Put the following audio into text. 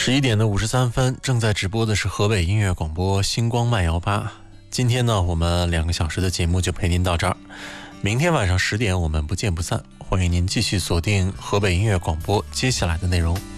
11:53，正在直播的是河北音乐广播星光慢摇吧。今天呢，我们2个小时的节目就陪您到这儿。明天晚上10点，我们不见不散。欢迎您继续锁定河北音乐广播接下来的内容。